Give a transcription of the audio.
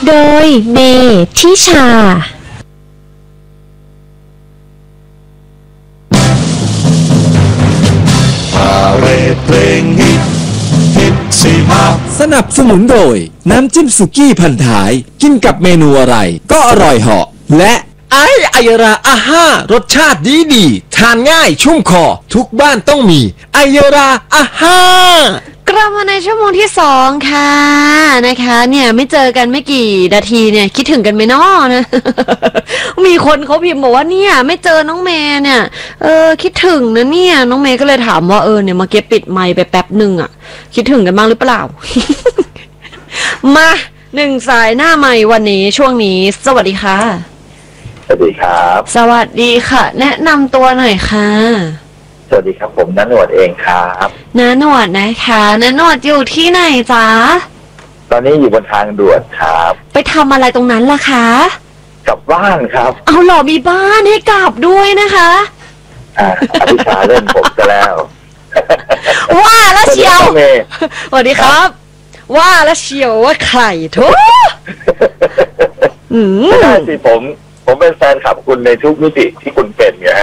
โดยเมทิชาเพลงฮิตสิมาสนับสนุนโดยน้ำจิ้มสุกี้พันท้ายกินกับเมนูอะไรก็อร่อยเหาะและไอราอาห้ารสชาติดีทานง่ายชุ่มคอทุกบ้านต้องมีไอราอาห้ากลับมาในชั่วโมงที่2ค่ะนะคะเนี่ยไม่เจอกันไม่กี่นาทีเนี่ยคิดถึงกันไหมน้อนะ มีคนเขาพิมพ์บอกว่าเนี่ยไม่เจอน้องเมย์เนี่ยคิดถึงนะเนี่ยน้องเมย์ก็เลยถามว่าเนี่ยมาเก็บปิดไมค์ไปแป๊บหนึ่งอ่ะคิดถึงกันบ้างหรือเปล่า มา1สายหน้าไมค์วันนี้ช่วงนี้สวัสดีค่ะสวัสดีครับสวัสดีค่ะแนะนำตัวหน่อยค่ะสวัสดีครับผมณหนวดเองครับณหนวดนะคะณหนวดอยู่ที่ไหนจ๊ะตอนนี้อยู่บนทางด่วนครับไปทำอะไรตรงนั้นล่ะคะกลับบ้านครับเอาหรอมีบ้านให้กลับด้วยนะคะอภิชาเล่นผมซะแล้วว่าแล้วเชียวสวัสดีครับว่าแล้วเชียวว่าใครทุกไม่ได้สิผมเป็นแฟนคลับคุณในทุกมิติที่คุณเป็นไง